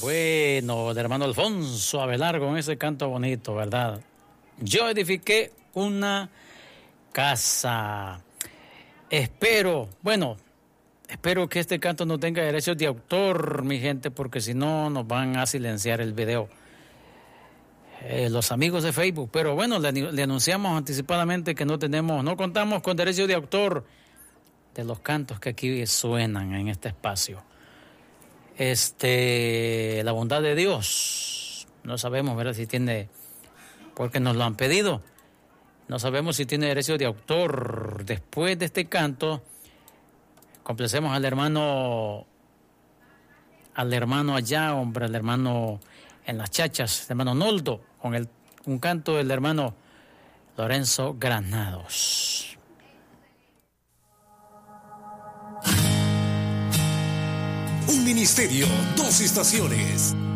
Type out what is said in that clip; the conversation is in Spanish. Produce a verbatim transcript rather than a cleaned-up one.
Bueno, el hermano Alfonso Avelar con ese canto bonito, ¿verdad? Yo edifiqué una casa. Espero, bueno, espero que este canto no tenga derechos de autor, mi gente, porque si no nos van a silenciar el video. Eh, los amigos de Facebook, pero bueno, le, le anunciamos anticipadamente que no tenemos, no contamos con derechos de autor de los cantos que aquí suenan en este espacio. Este, la bondad de Dios, no sabemos, ¿verdad? Si tiene, porque nos lo han pedido, no sabemos si tiene derecho de autor. Después de este canto, complacemos al hermano, al hermano allá, hombre, al hermano en las chachas, el hermano Noldo, con el, un canto del hermano Lorenzo Granados. Un ministerio, dos estaciones.